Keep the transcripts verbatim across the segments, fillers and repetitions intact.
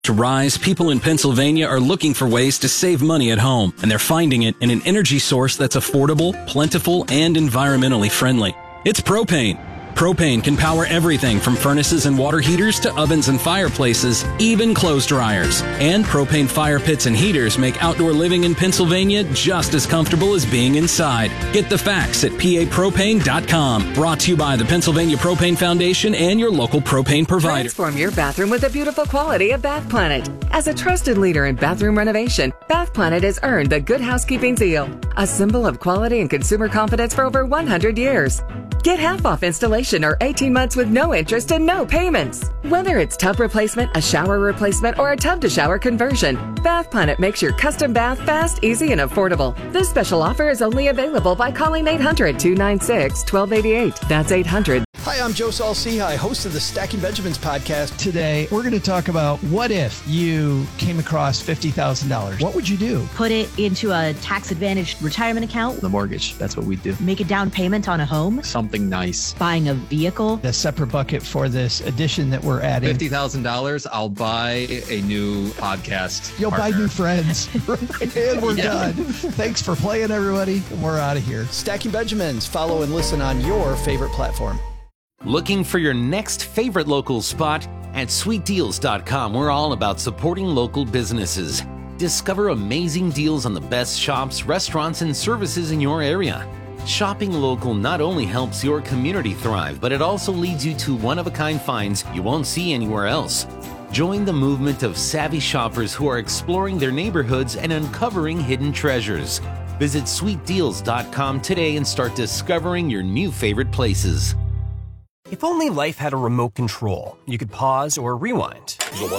To rise, people in Pennsylvania are looking for ways to save money at home, and they're finding it in an energy source that's affordable, plentiful, and environmentally friendly. It's propane. Propane can power everything from furnaces and water heaters to ovens and fireplaces, even clothes dryers. And propane fire pits and heaters make outdoor living in Pennsylvania just as comfortable as being inside. Get the facts at P A propane dot com. Brought to you by the Pennsylvania Propane Foundation and your local propane provider. Transform your bathroom with the beautiful quality of Bath Planet. As a trusted leader in bathroom renovation, Bath Planet has earned the Good Housekeeping seal, a symbol of quality and consumer confidence for over one hundred years. Get half off installation or eighteen months with no interest and no payments. Whether it's tub replacement, a shower replacement, or a tub-to-shower conversion, Bath Planet makes your custom bath fast, easy, and affordable. This special offer is only available by calling eight hundred, two nine six, one two eight eight. That's eight hundred. Hi, I'm Joe Saul-Sehy, host of the Stacking Benjamins podcast. Today, we're going to talk about what if you came across fifty thousand dollars? What would you do? Put it into a tax-advantaged retirement account. The mortgage, that's what we do. Make a down payment on a home. Something nice. Buying a vehicle. A separate bucket for this addition that we're adding. fifty thousand dollars, I'll buy a new podcast You'll partner. buy new friends. And we're Yeah. done. Thanks for playing, everybody. We're out of here. Stacking Benjamins. Follow and listen on your favorite platform. Looking for your next favorite local spot? At sweet deals dot com, we're all about supporting local businesses. Discover amazing deals on the best shops, restaurants, and services in your area. Shopping local not only helps your community thrive, but it also leads you to one-of-a-kind finds you won't see anywhere else. Join the movement of savvy shoppers who are exploring their neighborhoods and uncovering hidden treasures. Visit sweet deals dot com today and start discovering your new favorite places. If only life had a remote control, you could pause or rewind.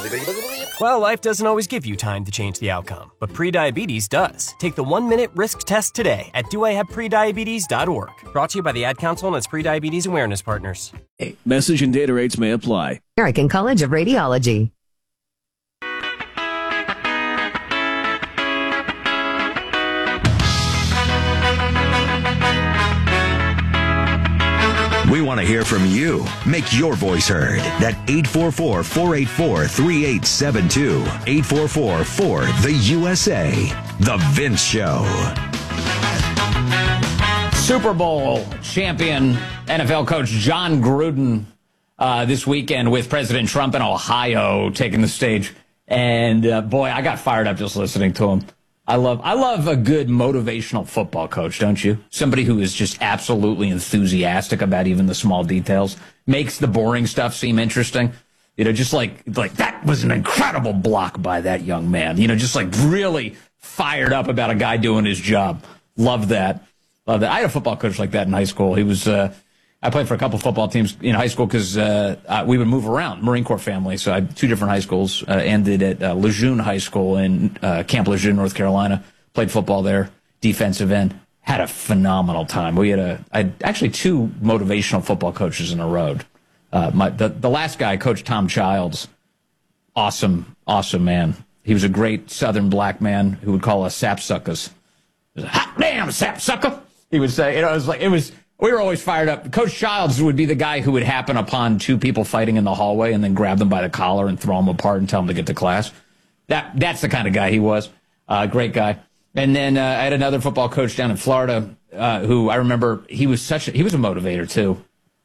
Well, life doesn't always give you time to change the outcome, but prediabetes does. Take the one-minute risk test today at do I have prediabetes dot org. Brought to you by the Ad Council and its prediabetes awareness partners. Message and data rates may apply. American College of Radiology. We want to hear from you. Make your voice heard. That eight four four, four eight four, three eight seven two. eight four four, four, the U S A. The Vince Show. Super Bowl champion N F L coach John Gruden uh, this weekend with President Trump in Ohio taking the stage. And, uh, boy, I got fired up just listening to him. I love I love a good motivational football coach, don't you? Somebody who is just absolutely enthusiastic about even the small details, makes the boring stuff seem interesting. You know, just like like that was an incredible block by that young man. You know, just like really fired up about a guy doing his job. Love that. Love that. I had a football coach like that in high school. He was uh, I played for a couple football teams in high school because uh, uh, we would move around, Marine Corps family. So I had two different high schools. Uh, ended at uh, Lejeune High School in uh, Camp Lejeune, North Carolina. Played football there, defensive end. Had a phenomenal time. We had a, I had actually two motivational football coaches in a row. Uh, my, the, the last guy, Coach Tom Childs, awesome, awesome man. He was a great Southern black man who would call us sapsuckers. Hot damn sapsucker! He would say, you know, it was like, it was, we were always fired up. Coach Childs would be the guy who would happen upon two people fighting in the hallway and then grab them by the collar and throw them apart and tell them to get to class. That That's the kind of guy he was. Uh, great guy. And then uh, I had another football coach down in Florida uh, who I remember he was such a, he was a motivator too.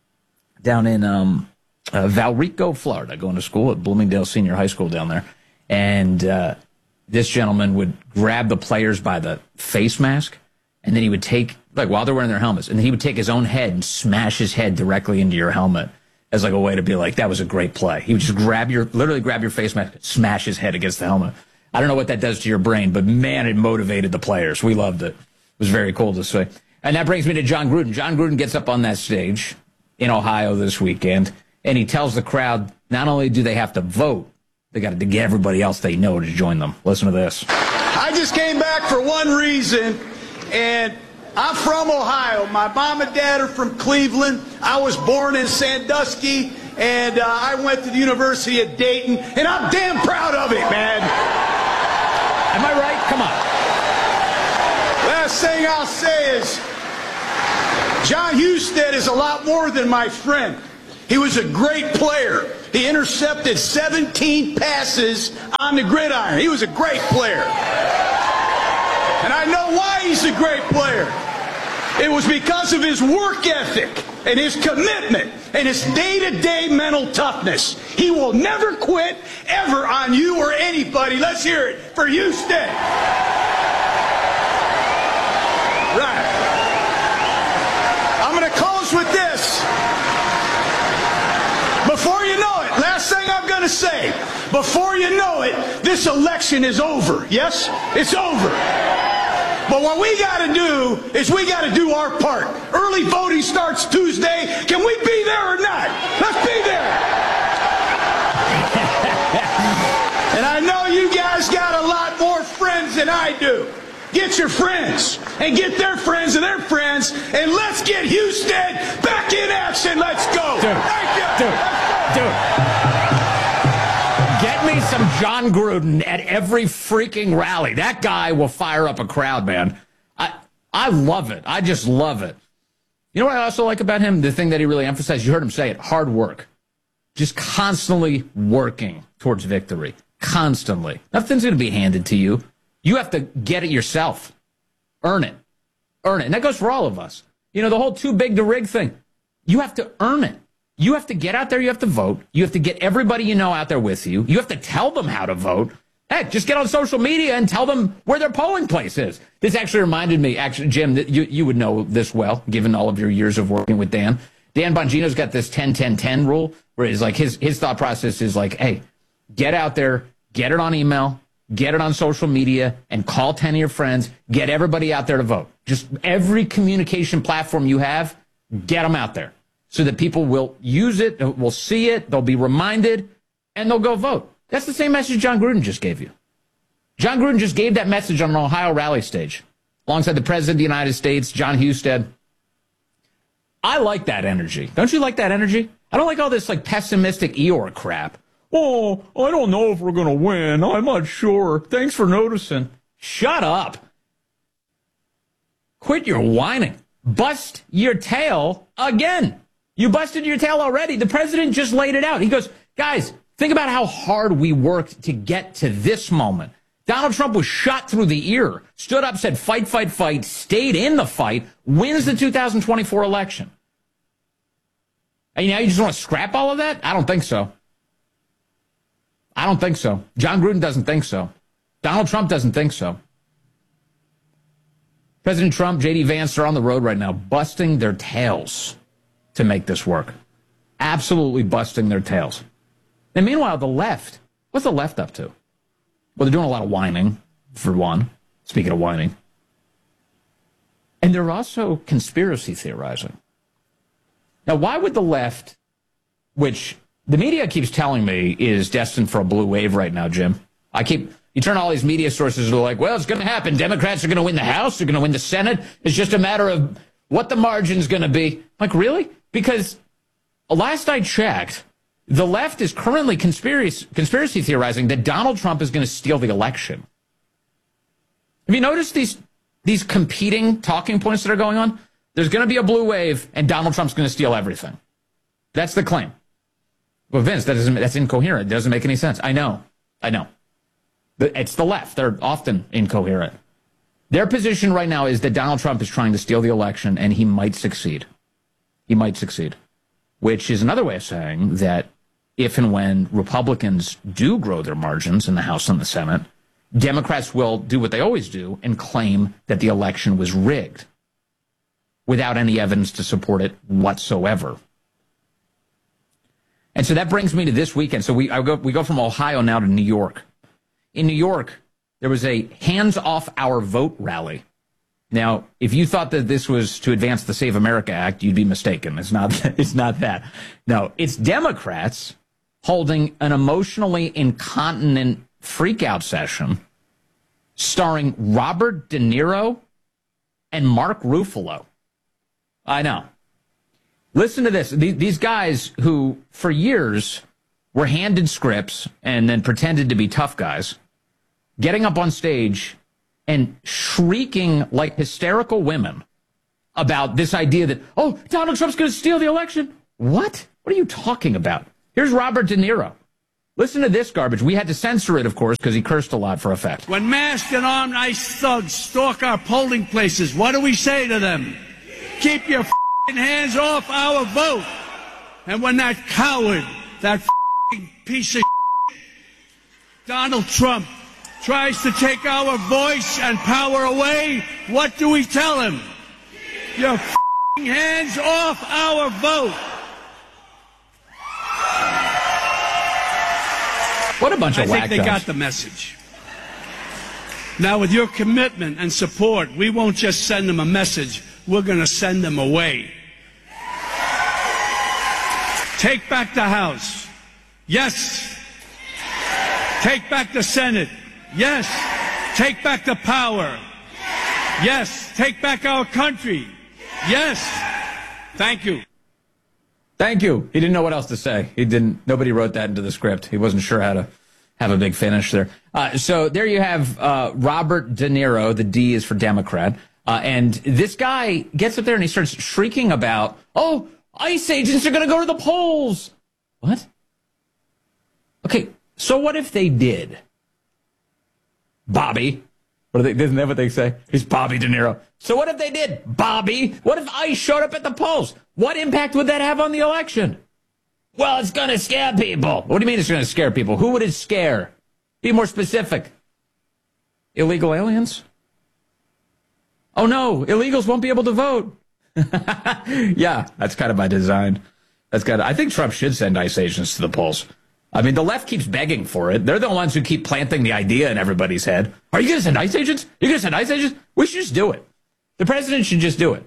Down in um, uh, Valrico, Florida, going to school at Bloomingdale Senior High School down there. And uh, this gentleman would grab the players by the face mask, and then he would take, like while they're wearing their helmets, and then he would take his own head and smash his head directly into your helmet as like a way to be like, that was a great play. He would just grab your, literally grab your face mask, smash his head against the helmet. I don't know what that does to your brain, but man, it motivated the players. We loved it. It was very cool to see. And that brings me to John Gruden. John Gruden gets up on that stage in Ohio this weekend, and he tells the crowd, not only do they have to vote, they got to get everybody else they know to join them. Listen to this. I just came back for one reason, and I'm from Ohio. My mom and dad are from Cleveland. I was born in Sandusky, and uh, I went to the University of Dayton, and I'm damn proud of it, man. Am I right? Come on. Last thing I'll say is, John Husted is a lot more than my friend. He was a great player. He intercepted seventeen passes on the gridiron. He was a great player. And I know why he's a great player. It was because of his work ethic and his commitment and his day-to-day mental toughness. He will never quit, ever, on you or anybody. Let's hear it for Houston. Right. I'm going to close with this. Before you know it, last thing I'm going to say, before you know it, this election is over. Yes? It's over. But what we got to do is we got to do our part. Early voting starts Tuesday. Can we be there or not? Let's be there. And I know you guys got a lot more friends than I do. Get your friends and get their friends and their friends, and let's get Houston back in action. Let's go. Dude, Thank you. Dude, dude. Get me some John Gruden at every freaking rally. That guy will fire up a crowd, man. I I love it. I just love it. You know what I also like about him? The thing that he really emphasized, you heard him say it, hard work. Just constantly working towards victory. Constantly. Nothing's going to be handed to you. You have to get it yourself. Earn it. Earn it. And that goes for all of us. You know, the whole too big to rig thing. You have to earn it. You have to get out there. You have to vote. You have to get everybody you know out there with you. You have to tell them how to vote. Heck, just get on social media and tell them where their polling place is. This actually reminded me, actually, Jim, that you, you would know this well, given all of your years of working with Dan. Dan Bongino's got this ten ten ten rule, where it's like his, his thought process is like, hey, get out there, get it on email, get it on social media, and call ten of your friends. Get everybody out there to vote. Just every communication platform you have, get them out there so that people will use it, will see it, they'll be reminded, and they'll go vote. That's the same message John Gruden just gave you. John Gruden just gave that message on an Ohio rally stage alongside the President of the United States, John Husted. I like that energy. Don't you like that energy? I don't like all this like pessimistic Eeyore crap. Oh, I don't know if we're going to win. I'm not sure. Thanks for noticing. Shut up. Quit your whining. Bust your tail again. You busted your tail already. The president just laid it out. He goes, guys, think about how hard we worked to get to this moment. Donald Trump was shot through the ear, stood up, said fight, fight, fight, stayed in the fight, wins the two thousand twenty-four election. And now you just want to scrap all of that? I don't think so. I don't think so. John Gruden doesn't think so. Donald Trump doesn't think so. President Trump, J D Vance are on the road right now, busting their tails to make this work. Absolutely busting their tails. And meanwhile, the left, what's the left up to? Well, they're doing a lot of whining, for one. Speaking of whining. And they're also conspiracy theorizing. Now, why would the left, which the media keeps telling me is destined for a blue wave right now, Jim. I keep, you turn all these media sources that are like, well, it's going to happen. Democrats are going to win the House. They're going to win the Senate. It's just a matter of what the margin's going to be. Like, really? Because last I checked, the left is currently conspiracy, conspiracy theorizing that Donald Trump is going to steal the election. Have you noticed these, these competing talking points that are going on? There's going to be a blue wave, and Donald Trump's going to steal everything. That's the claim. Well, Vince, that doesn't, that's incoherent. It doesn't make any sense. I know. I know. But it's the left. They're often incoherent. Their position right now is that Donald Trump is trying to steal the election, and he might succeed. He might succeed. Which is another way of saying that if and when Republicans do grow their margins in the House and the Senate, Democrats will do what they always do and claim that the election was rigged without any evidence to support it whatsoever. And so that brings me to this weekend. So we I go, we go from Ohio now to New York. In New York, there was a Hands Off Our Vote rally. Now, if you thought that this was to advance the Save America Act, you'd be mistaken. It's not, it's not that. No, it's Democrats holding an emotionally incontinent freakout session starring Robert De Niro and Mark Ruffalo. I know. Listen to this. These guys who, for years, were handed scripts and then pretended to be tough guys, getting up on stage and shrieking like hysterical women about this idea that, oh, Donald Trump's going to steal the election. What? What are you talking about? Here's Robert De Niro. Listen to this garbage. We had to censor it, of course, because he cursed a lot for effect. When masked and armed ICE thugs stalk our polling places, what do we say to them? Keep your f***ing hands off our vote. And when that coward, that f***ing piece of shit, Donald Trump, tries to take our voice and power away, what do we tell him? Your f***ing hands off our vote. What a bunch of whack I think they got the message. Now, with your commitment and support, we won't just send them a message, we're going to send them away. Take back the House. Yes. Take back the Senate. Yes. Take back the power. Yes. Take back our country. Yes. Thank you. Thank you. He didn't know what else to say. He didn't. Nobody wrote that into the script. He wasn't sure how to have a big finish there. Uh, so there you have uh, Robert De Niro. The D is for Democrat. Uh, and this guy gets up there and he starts shrieking about, oh, ICE agents are going to go to the polls. What? Okay, so what if they did? Bobby. What do they, isn't that what they say? He's Bobby De Niro. So what if they did? Bobby. What if ICE showed up at the polls? What impact would that have on the election? Well, it's going to scare people. What do you mean it's going to scare people? Who would it scare? Be more specific. Illegal aliens? Oh, no. Illegals won't be able to vote. Yeah, that's kind of by design. That's kind of, I think Trump should send ICE agents to the polls. I mean, the left keeps begging for it. They're the ones who keep planting the idea in everybody's head. Are you going to send ICE agents? Are you going to send ICE agents? We should just do it. The president should just do it.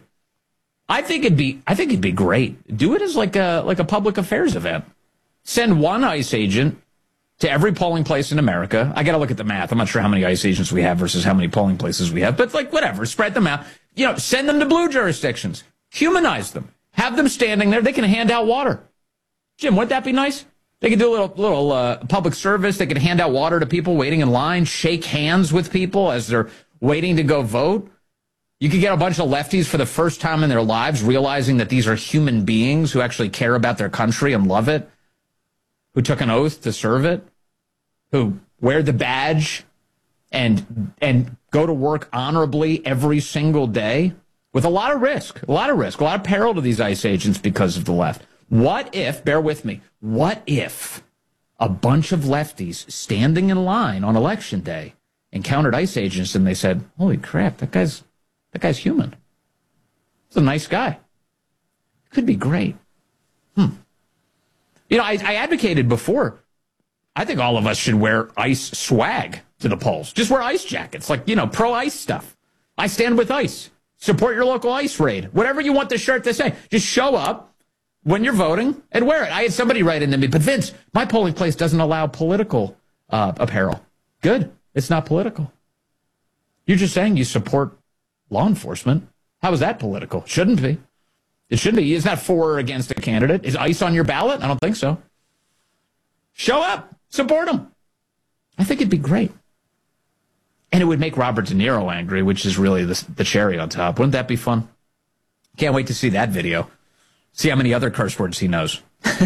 I think it'd be, I think it'd be great. Do it as like a, like a public affairs event. Send one ICE agent to every polling place in America. I got to look at the math. I'm not sure how many ICE agents we have versus how many polling places we have, but like whatever, spread them out. You know, send them to blue jurisdictions. Humanize them. Have them standing there. They can hand out water. Jim, wouldn't that be nice? They could do a little, little uh, public service. They could hand out water to people waiting in line, shake hands with people as they're waiting to go vote. You could get a bunch of lefties for the first time in their lives realizing that these are human beings who actually care about their country and love it, who took an oath to serve it, who wear the badge and and go to work honorably every single day with a lot of risk, a lot of risk, a lot of peril to these ICE agents because of the left. What if, bear with me, what if a bunch of lefties standing in line on election day encountered ICE agents and they said, holy crap, that guy's that guy's human. He's a nice guy. Could be great. Hmm. You know, I, I advocated before, I think all of us should wear ICE swag to the polls. Just wear ICE jackets, like, you know, pro-ICE stuff. I stand with ICE. Support your local ICE raid. Whatever you want the shirt to say. Just show up when you're voting and wear it. I had somebody write into me, but Vince, my polling place doesn't allow political uh, apparel. Good. It's not political. You're just saying you support law enforcement. How is that political? Shouldn't be. It shouldn't be. It's not for or against a candidate. Is ICE on your ballot? I don't think so. Show up. Support them. I think it'd be great. And it would make Robert De Niro angry, which is really the, the cherry on top. Wouldn't that be fun? Can't wait to see that video. See how many other curse words he knows.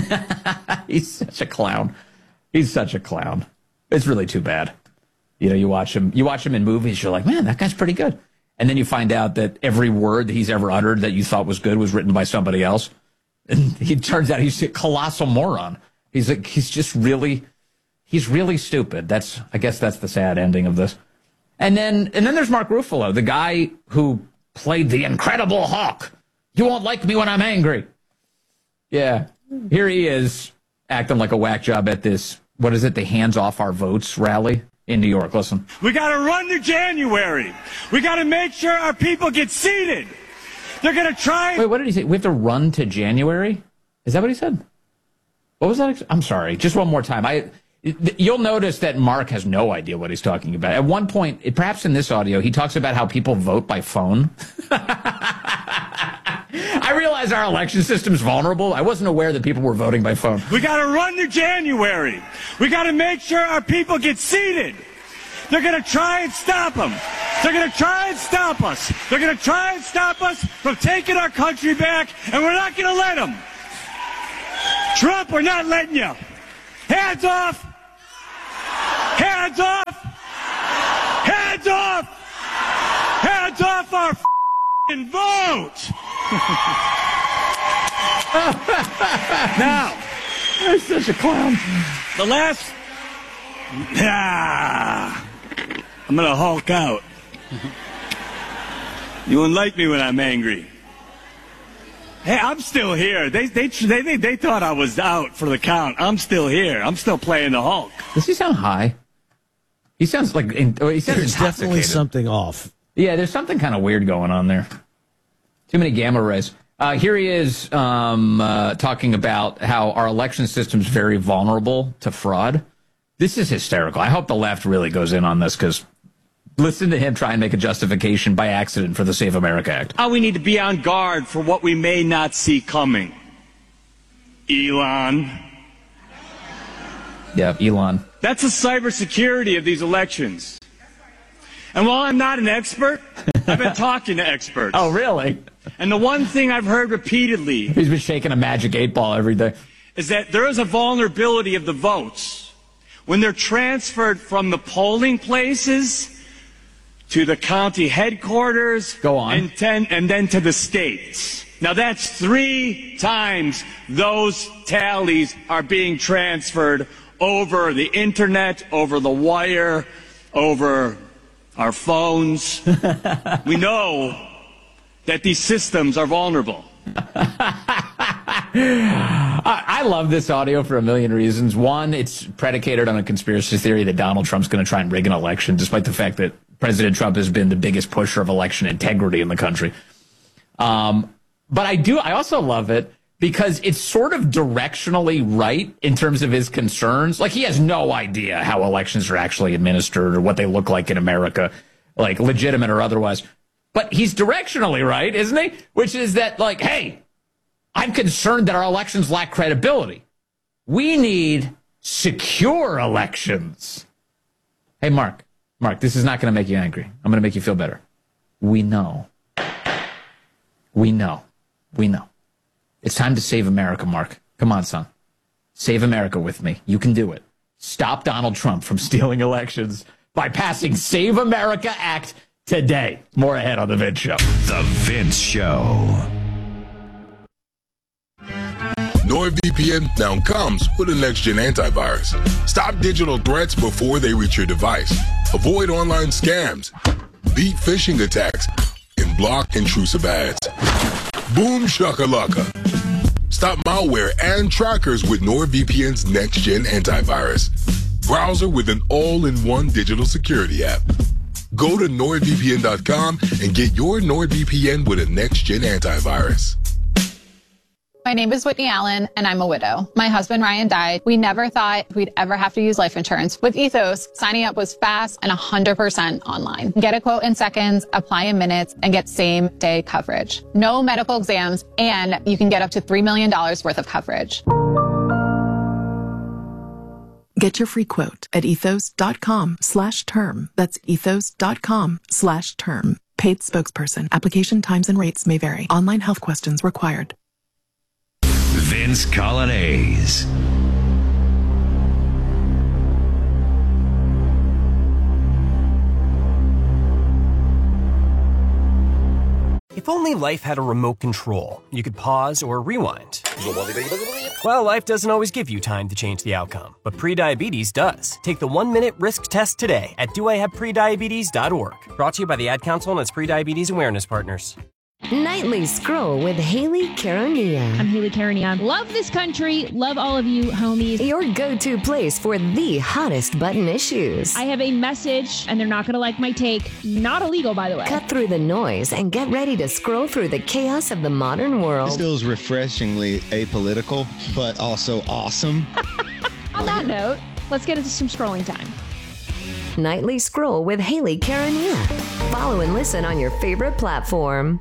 He's such a clown. He's such a clown. It's really too bad. You know, you watch him, you watch him in movies, you're like, man, that guy's pretty good. And then you find out that every word that he's ever uttered that you thought was good was written by somebody else. And he turns out he's a colossal moron. He's like, he's just really, he's really stupid. That's, I guess that's the sad ending of this. And then, and then there's Mark Ruffalo, the guy who played the Incredible Hulk. You won't like me when I'm angry. Yeah. Here he is acting like a whack job at this, what is it, the Hands Off Our Votes rally in New York. Listen. We got to run to January. We got to make sure our people get seated. They're going to try. Wait, what did he say? We have to run to January? Is that what he said? What was that? I'm sorry. Just one more time. I, you'll notice that Mark has no idea what he's talking about. At one point, perhaps in this audio, he talks about how people vote by phone. I realize our election system's vulnerable. I wasn't aware that people were voting by phone. We got to run to January. We got to make sure our people get seated. They're going to try and stop them. They're going to try and stop us. They're going to try and stop us from taking our country back, and we're not going to let them. Trump, we're not letting you. Hands off. Hands off. Hands off. Hands off our f***ing vote. Now, you're such a clown. The last. Ah, I'm gonna Hulk out. You wouldn't like me when I'm angry. Hey, I'm still here. They they they they, they thought I was out for the count. I'm still here. I'm still playing the Hulk. Does he sound high? He sounds like he sounds There's definitely something off. Yeah, there's something kind of weird going on there. Too many gamma rays. Uh, here he is um, uh, talking about how our election system's very vulnerable to fraud. This is hysterical. I hope the left really goes in on this, because listen to him try and make a justification by accident for the Save America Act. Now we need to be on guard for what we may not see coming. Elon. Yeah, Elon. That's the cybersecurity of these elections. And while I'm not an expert, I've been talking to experts. Oh, really? And the one thing I've heard repeatedly... He's been shaking a magic eight ball every day. ...is that there is a vulnerability of the votes when they're transferred from the polling places to the county headquarters. Go on. And, ten, and then to the states. Now, that's three times those tallies are being transferred over the internet, over the wire, over our phones. We know that these systems are vulnerable. I love this audio for a million reasons. One, it's predicated on a conspiracy theory that Donald Trump's going to try and rig an election, despite the fact that President Trump has been the biggest pusher of election integrity in the country. Um, but I do, I also love it because it's sort of directionally right in terms of his concerns. Like, he has no idea how elections are actually administered or what they look like in America, like legitimate or otherwise. But he's directionally right, isn't he? Which is that, like, hey, I'm concerned that our elections lack credibility. We need secure elections. Hey, Mark, Mark, this is not going to make you angry. I'm going to make you feel better. We know. We know. We know. It's time to save America, Mark. Come on, son. Save America with me. You can do it. Stop Donald Trump from stealing elections by passing Save America Act today. More ahead on The Vince Show. The Vince Show. NordVPN now comes with a next-gen antivirus. Stop digital threats before they reach your device. Avoid online scams, beat phishing attacks, and block intrusive ads. Boom shakalaka. Stop malware and trackers with NordVPN's next-gen antivirus. Browser with an all-in-one digital security app. Go to nord V P N dot com and get your NordVPN with a next-gen antivirus. My name is Whitney Allen, and I'm a widow. My husband, Ryan, died. We never thought we'd ever have to use life insurance. With Ethos, signing up was fast and one hundred percent online. Get a quote in seconds, apply in minutes, and get same-day coverage. No medical exams, and you can get up to three million dollars worth of coverage. Get your free quote at ethos.com slash term. That's ethos.com slash term. Paid spokesperson. Application times and rates may vary. Online health questions required. Vince Colonnese. If only life had a remote control, you could pause or rewind. Well, life doesn't always give you time to change the outcome, but prediabetes does. Take the one-minute risk test today at do I have prediabetes dot org. Brought to you by the Ad Council and its prediabetes awareness partners. Nightly Scroll with Haley Caronia. I'm Haley Caronia. Love this country. Love all of you, homies. Your go-to place for the hottest button issues. I have a message, and they're not going to like my take. Not illegal, by the way. Cut through the noise and get ready to scroll through the chaos of the modern world. This feels refreshingly apolitical, but also awesome. On that note, let's get into some scrolling time. Nightly Scroll with Haley Caronia. Follow and listen on your favorite platform.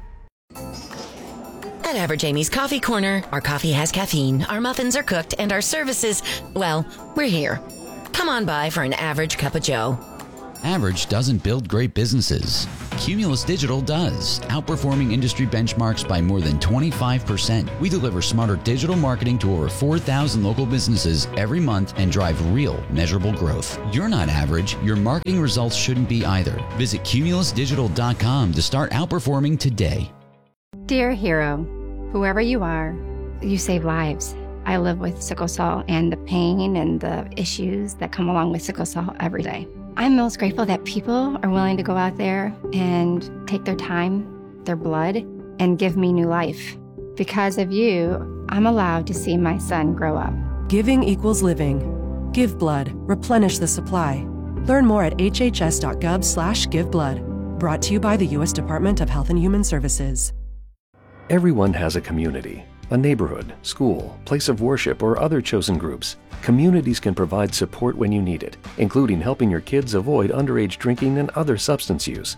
At Average Amy's Coffee Corner, our coffee has caffeine, our muffins are cooked, and our services, well, we're here. Come on by for an average cup of joe. Average doesn't build great businesses. Cumulus Digital does, outperforming industry benchmarks by more than twenty-five percent. We deliver smarter digital marketing to over four thousand local businesses every month and drive real, measurable growth. You're not average. Your marketing results shouldn't be either. Visit cumulus digital dot com to start outperforming today. Dear hero, whoever you are, you save lives. I live with sickle cell and the pain and the issues that come along with sickle cell every day. I'm most grateful that people are willing to go out there and take their time, their blood, and give me new life. Because of you, I'm allowed to see my son grow up. Giving equals living. Give blood. Replenish the supply. Learn more at h h s dot gov slash give blood. Brought to you by the U S Department of Health and Human Services. Everyone has a community, a neighborhood, school, place of worship, or other chosen groups. Communities can provide support when you need it, including helping your kids avoid underage drinking and other substance use.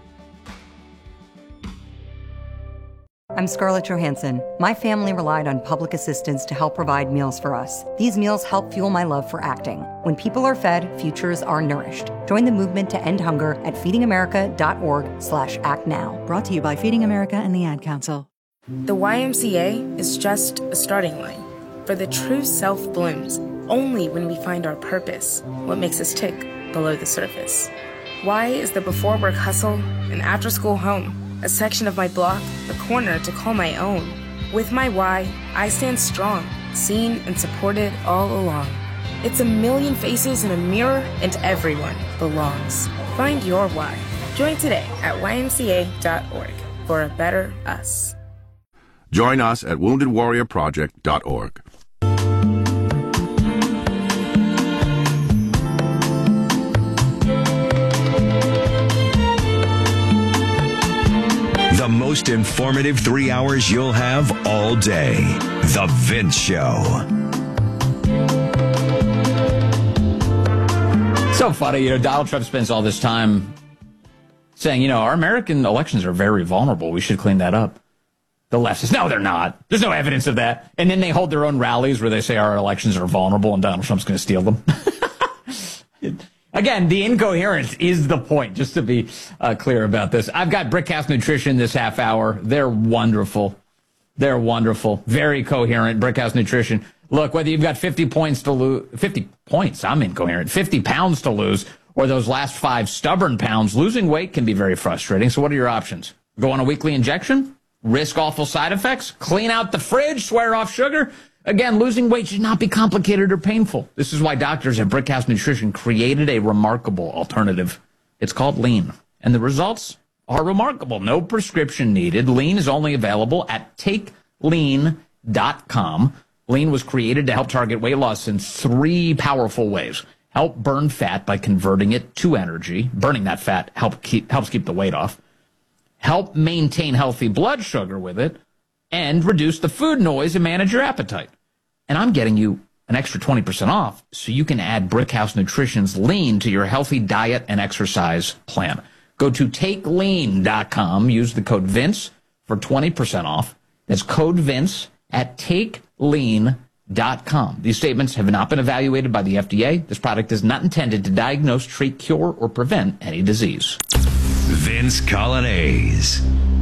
I'm Scarlett Johansson. My family relied on public assistance to help provide meals for us. These meals help fuel my love for acting. When people are fed, futures are nourished. Join the movement to end hunger at feeding america dot org slash act now. Brought to you by Feeding America and the Ad Council. The Y M C A is just a starting line, for the true self blooms only when we find our purpose, what makes us tick below the surface. Y is the before work hustle, an after school home, a section of my block, a corner to call my own. With my Y, I stand strong, seen and supported all along. It's a million faces in a mirror, and everyone belongs. Find your Y. Join today at y m c a dot org for a better us. Join us at wounded warrior project dot org. The most informative three hours you'll have all day. The Vince Show. So funny, you know, Donald Trump spends all this time saying, you know, our American elections are very vulnerable. We should clean that up. The left says, no, they're not. There's no evidence of that. And then they hold their own rallies where they say our elections are vulnerable and Donald Trump's going to steal them. Again, the incoherence is the point, just to be uh, clear about this. I've got Brickhouse Nutrition this half hour. They're wonderful. They're wonderful. Very coherent. Brickhouse Nutrition. Look, whether you've got fifty points to lose, fifty points, I'm incoherent, fifty pounds to lose, or those last five stubborn pounds, losing weight can be very frustrating. So what are your options? Go on a weekly injection? Risk awful side effects? Clean out the fridge? Swear off sugar? Again, losing weight should not be complicated or painful. This is why doctors at Brickhouse Nutrition created a remarkable alternative. It's called Lean, and the results are remarkable. No prescription needed. Lean is only available at take lean dot com. Lean was created to help target weight loss in three powerful ways. Help burn fat by converting it to energy. Burning that fat help keep, helps keep the weight off. Help maintain healthy blood sugar with it. And reduce the food noise and manage your appetite. And I'm getting you an extra twenty percent off so you can add Brickhouse Nutrition's Lean to your healthy diet and exercise plan. Go to take lean dot com. Use the code Vince for twenty percent off. That's code Vince at take lean dot com. These statements have not been evaluated by the F D A. This product is not intended to diagnose, treat, cure, or prevent any disease. Vince Coglianese.